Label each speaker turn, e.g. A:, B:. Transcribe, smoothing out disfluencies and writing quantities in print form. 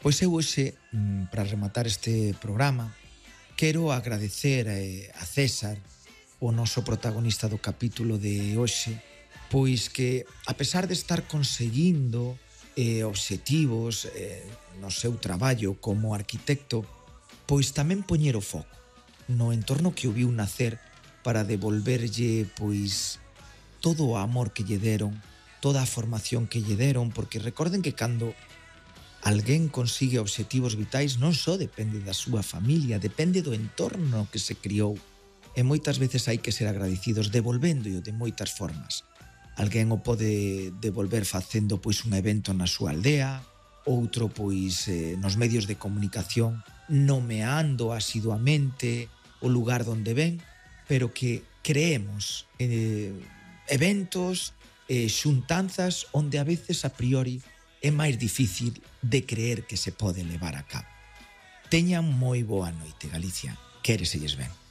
A: Pois eu hoxe, para rematar este programa, quero agradecer a César, o noso protagonista do capítulo de hoxe, pois que, a pesar de estar conseguindo obxectivos no seu traballo como arquitecto, pois tamén poñer o foco no entorno que o viu nacer para devolverlle pois todo o amor que lle deron, toda a formación que lle deron, porque recorden que cando alguén consigue obxectivos vitais non só depende da súa familia, depende do entorno que se criou. E moitas veces hai que ser agradecidos devolvéndoo de moitas formas. Alguén o pode devolver facendo pois un evento na súa aldea, outro pois nos medios de comunicación, nomeando asiduamente o lugar donde ven, pero que creemos eventos, xuntanzas onde a veces a priori é máis difícil de creer que se pode levar a cabo. Teñan moi boa noite, Galicia. Quéreselles ben.